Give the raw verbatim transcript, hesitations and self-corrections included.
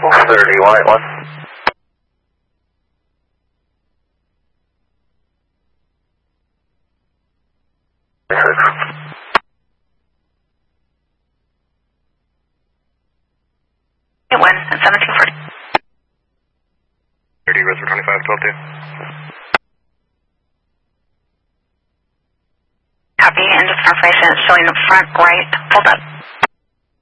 thirty, white one. One and seventeen forty. thirty, reservoir twenty-five, twelve two. Copy, and just confirmation showing the front right, pulled up.